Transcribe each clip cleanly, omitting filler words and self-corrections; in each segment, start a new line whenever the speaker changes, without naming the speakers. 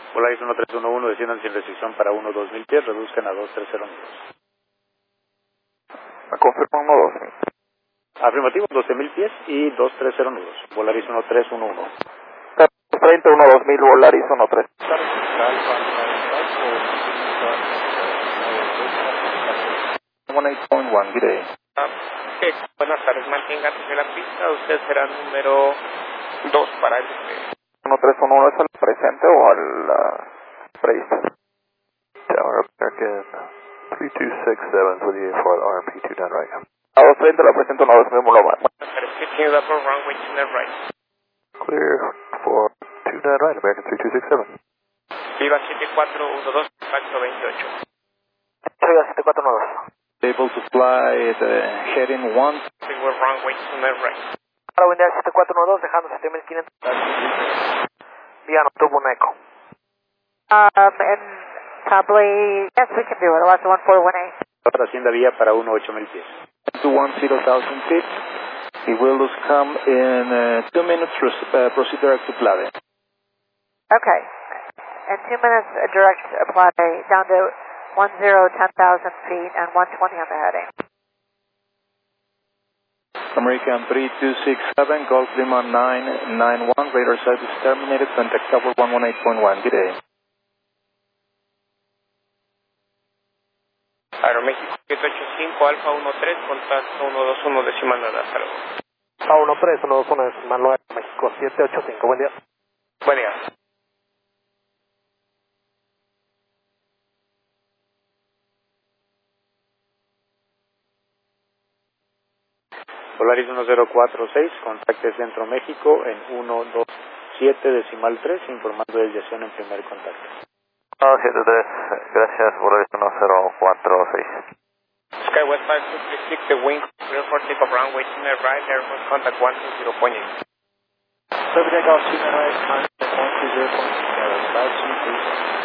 Volaris 1311, desciendan sin restricción para 1-2000 pies, reduzcan a 2300 nudos.
Me confirma 1-2000.
Afirmativo, 12.000 pies y 230 nudos. Volaris 1311.
30, 1-2000, Volaris 13. 18.1, good day.
Buenas tardes, manténgase en la pista. Usted será número 2 para el
1311 es al presente o al previsto.
Tower American 3267 with you for RMP 29 right.
A 230 la presento 1-2000, muy mal.
Continue the runway to the right.
Clear for 29 right, American 3267.
Viva 7412, impacto 28.
Viva 7412.
Able to fly at heading 1.
We're runway to the right.
Para Windows 7412, dejando 7500. Vía no tuvo un eco.
And probably, yes, we can do it. Alaska 141A.
Ahora hacienda vía para 1-8000 pies.
To 10,000 feet. He will come in 2 minutes, proceed direct to Plade.
Okay. In 2 minutes, direct apply down to 10,000 feet and 120 on the heading.
American 3267, Golf Lima 991, radar service terminated, contact tower 118.1, good day.
Aeroméxico 785, Alfa 13, contacto 121, decimal nada, hasta luego.
A 13, 121, decimal 9, México 785, buen día.
Buen día.
Volaris 1046, contacte Centro México en 127 decimal 3, informando de desviación en primer contacto.
73, gracias, Volaris 1046.
Skywest 5236, the wing, clear for takeoff runway to the right, airport contact 120.8.
Liberty Golf 29 120.8.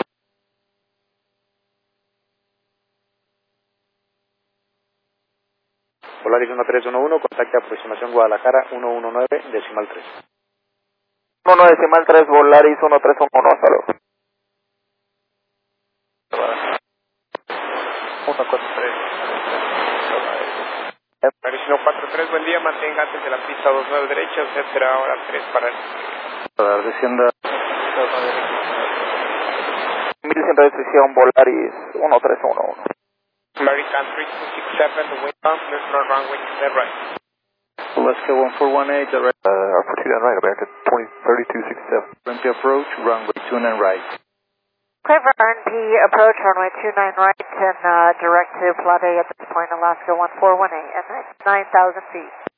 Volaris 1311, contacte aproximación Guadalajara 119 decimal 3.
1 decimal 3, Volaris 1311, hasta luego.
143. Volaris 143, buen día, mantenga antes de la pista 29 derecha, usted será ahora 3 para el...
Descienda.
1100 restricción, Volaris 1311.
American 3267, the wind pump, clear for runway to the right.
Alaska 1418, direct. For 29 right, American 3267. Runway approach, runway 29 right.
Clear for RNP approach, runway 29 right, and direct to Plade at this point, Alaska 1418, and 9,000 feet.